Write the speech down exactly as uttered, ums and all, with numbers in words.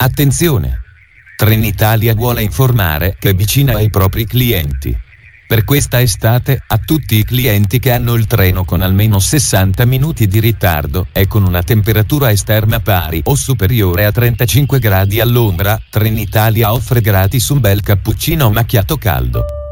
Attenzione! Trenitalia vuole informare che è vicina ai propri clienti. Per questa estate, a tutti i clienti che hanno il treno con almeno sessanta minuti di ritardo e con una temperatura esterna pari o superiore a trentacinque gradi all'ombra, Trenitalia offre gratis un bel cappuccino macchiato caldo.